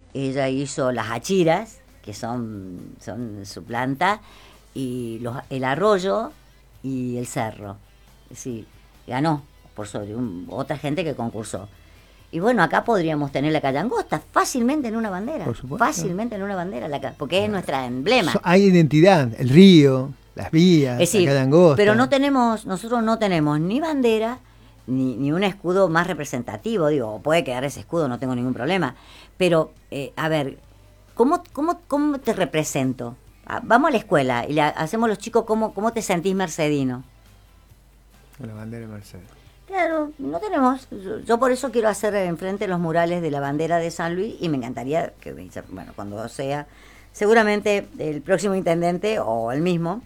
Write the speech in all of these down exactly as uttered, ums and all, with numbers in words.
ella hizo las achiras, que son, son su planta, y los, el arroyo y el cerro. Sí, ganó por sobre un, otra gente que concursó. Y bueno, acá podríamos tener la calle Angosta fácilmente en una bandera. Por supuesto. Fácilmente en una bandera, la, porque es nuestra emblema. So, hay identidad, el río, las vías, Es decir, la calle Angosta. pero no tenemos, nosotros no tenemos ni bandera, ni, ni un escudo más representativo. Digo, puede quedar ese escudo, no tengo ningún problema. Pero, eh, a ver, ¿cómo, cómo, cómo te represento? Ah, vamos a la escuela y le hacemos a los chicos cómo, cómo te sentís mercedino. Con la bandera de Mercedes. Claro, no tenemos. Yo, yo por eso quiero hacer enfrente los murales de la bandera de San Luis y me encantaría que, bueno, cuando sea, seguramente el próximo intendente o el mismo,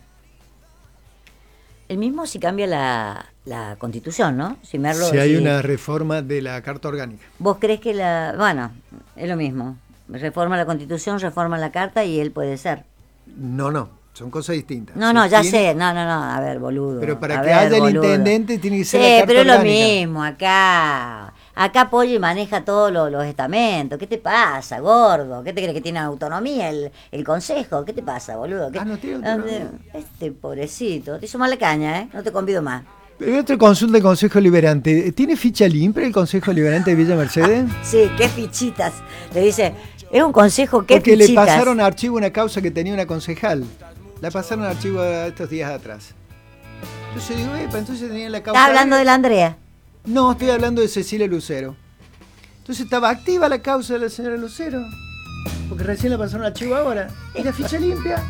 el mismo si cambia la, la Constitución, ¿no? Si, Merlo, si hay si, una reforma de la Carta Orgánica. ¿Vos crees que la...? Bueno, es lo mismo. Reforma la Constitución, reforma la Carta y él puede ser. No, no. Son cosas distintas. No, no, ya tiene... sé. No, no, no. A ver, boludo. Pero para a que ver, haya boludo. el intendente tiene que ser sí, la Carta pero es Orgánica. lo mismo acá. Acá Pollo maneja todos los, los estamentos. ¿Qué te pasa, gordo? ¿Qué te crees que tiene autonomía el, el consejo? ¿Qué te pasa, boludo? ¿Qué... Ah, no tiene autonomía. Este pobrecito. Te hizo mala caña, ¿eh? No te convido más. Pero otra consulta del Consejo Liberante. ¿Tiene ficha limpia el Consejo Liberante de Villa Mercedes? Sí, qué fichitas. Le dice, es un consejo, qué Porque fichitas. le pasaron a archivo una causa que tenía una concejal. La pasaron a archivo estos días atrás. Entonces digo, epa, entonces tenía la causa... ¿Estás hablando de la Andrea? No, estoy hablando de Cecilia Lucero. Entonces estaba activa la causa de la señora Lucero. Porque recién la pasaron a archivo ahora. Y la ficha limpia.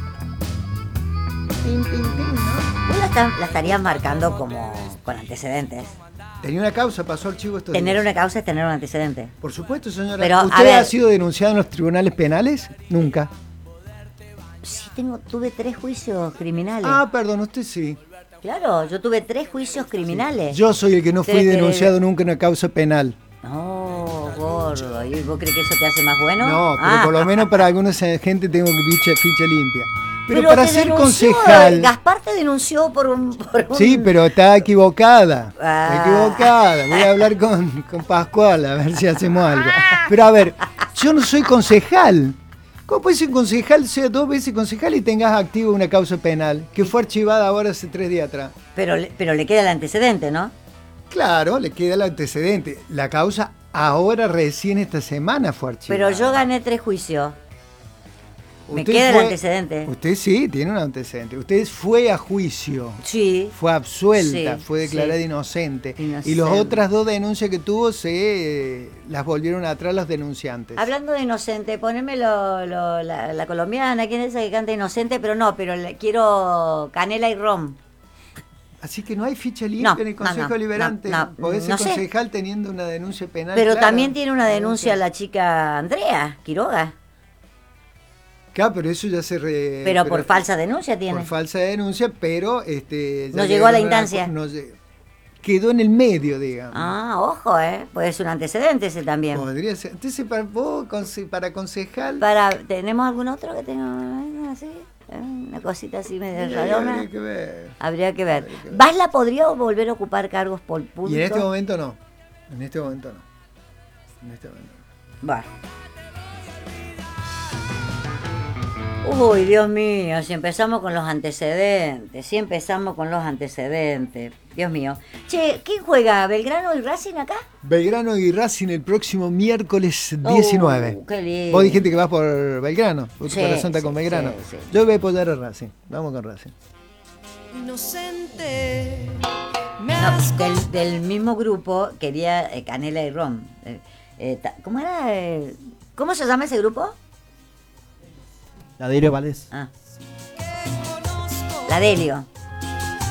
Pim, pim, pim, ¿no? Vos la, está- la estarías marcando como con antecedentes. Tenía una causa, pasó a archivo estos Tener días. una causa es tener un antecedente. Por supuesto, señora. Pero, a ¿Usted ver- ha sido denunciado en los tribunales penales? Nunca. Sí, tengo, tuve tres juicios criminales. Ah, perdón, usted sí. Claro, yo tuve tres juicios criminales. Yo soy el que no fui ¿Tres que- denunciado nunca en una causa penal. No, gordo. ¿Y vos crees que eso te hace más bueno? No, pero Ah. por lo menos para alguna gente tengo ficha, ficha limpia. Pero, Pero para te ser denunció, concejal... Gaspar te denunció por un... por un- Sí, pero está equivocada. Ah. Está equivocada. Voy a hablar con, con Pascual a ver si hacemos algo. Pero a ver, yo no soy concejal. ¿Cómo puede ser concejal, sea dos veces concejal y tengas activo una causa penal que fue archivada ahora hace tres días atrás? Pero, le- pero le queda el antecedente, ¿no? Claro, le queda el antecedente. La causa ahora recién esta semana fue archivada. Pero yo gané tres juicios. Me Usted queda el fue- antecedente. Usted sí, tiene un antecedente. Usted fue a juicio. Sí. Fue absuelta, Sí, fue declarada sí. inocente. Inocente. Y las otras dos denuncias que tuvo se eh, las volvieron atrás los denunciantes. Hablando de inocente, poneme lo, lo- la, la colombiana, ¿quién es esa que canta inocente? Pero no, pero le- quiero canela y rom. Así que no hay ficha limpia No, en el no, Consejo no, Liberante. no, no, Podés ser no sé. concejal teniendo una denuncia penal. Pero clara. también tiene una denuncia la chica Andrea Quiroga. Claro, pero eso ya se... Re, Pero por falsa denuncia tiene. Por falsa denuncia, pero... este ya No llegó a la llegaron instancia. no lle- quedó en el medio, digamos. Ah, ojo, ¿eh? Puede ser un antecedente ese también. Podría ser. Entonces, para vos, conse- para concejal... Para, ¿tenemos algún otro que tenga eh, así? Eh, Una cosita así medio rarona. Habría que ver. Habría que ver. Habría que ver. ¿Vasla podría volver a ocupar cargos por público? Y en este momento no. En este momento no. En este momento no. Bueno. Uy, Dios mío, si empezamos con los antecedentes, si empezamos con los antecedentes, Dios mío. Che, ¿quién juega? ¿Belgrano y Racing acá? Belgrano y Racing el próximo miércoles diecinueve. Uh, qué lindo. Vos dijiste que vas por Belgrano. Tu Sí, corazón está sí, con Belgrano. sí, sí. Yo voy a apoyar a Racing. Vamos con Racing. Inocente, me No, has del, del mismo grupo quería eh, Canela y Rom. Eh, eh, ta- ¿Cómo era? eh, ¿Cómo se llama ese grupo? La de Valdés. Ah. La Delio.